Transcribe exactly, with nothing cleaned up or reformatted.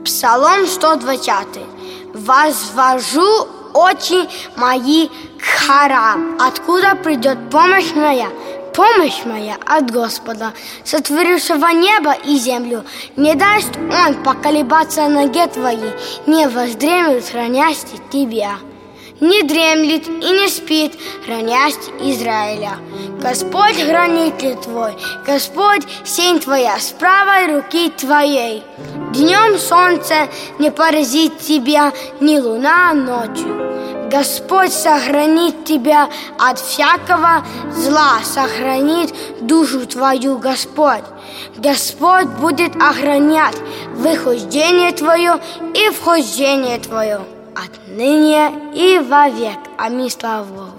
Псалом сто двадцать. «Возвожу очи мои к хорам, откуда придет помощь моя». Помощь моя от Господа, сотворившего небо и землю. Не даст Он поколебаться ноге твоей, не воздремлет, хранящий тебя. Не дремлет и не спит, хранящий Израиля. Господь хранитель твой, Господь сень твоя с правой руки твоей. Днем солнце не поразит тебя, ни луна ночью. Господь сохранит тебя от всякого зла, сохранит душу твою Господь. Господь будет охранять выхождение твое и вхождение твое отныне и вовек. Аминь. Слава Богу.